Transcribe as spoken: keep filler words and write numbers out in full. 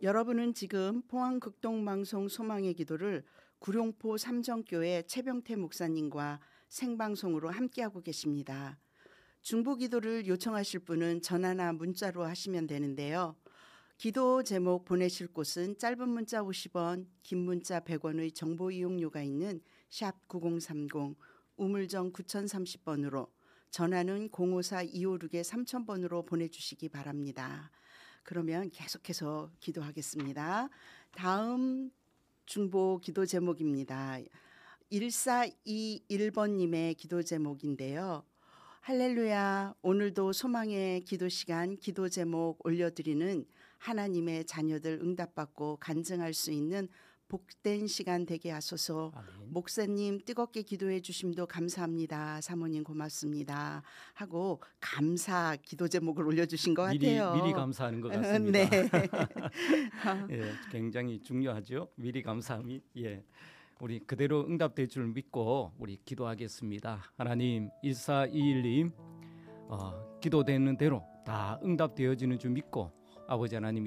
여러분은 지금 포항극동방송 소망의 기도를 구룡포 삼정교회 최병태 목사님과 생방송으로 함께하고 계십니다. 중보기도를 요청하실 분은 전화나 문자로 하시면 되는데요. 기도 제목 보내실 곳은 짧은 문자 오십 원, 긴 문자 백 원의 정보 이용료가 있는 샵 구공삼공, 우물정 구공삼공 번으로, 전화는 공오사 이오육 삼천 번으로 보내주시기 바랍니다. 그러면 계속해서 기도하겠습니다. 다음 중보 기도 제목입니다. 일사이일 번님의 기도 제목인데요. 할렐루야, 오늘도 소망의 기도 시간 기도 제목 올려드리는 하나님의 자녀들 응답받고 간증할 수 있는 복된 시간 되게 하소서. 아멘. 목사님 뜨겁게 기도해 주심도 감사합니다. 사모님 고맙습니다. 하고 감사 기도 제목을 올려주신 것 미리, 같아요. 미리 감사하는 것 같습니다. 네. 예, 굉장히 중요하죠. 미리 감사함이. 예, 우리 그대로 응답될 줄 믿고 우리 기도하겠습니다. 하나님, 일사이일님 어, 기도되는 대로 다 응답되어지는 줄 믿고 아버지 하나님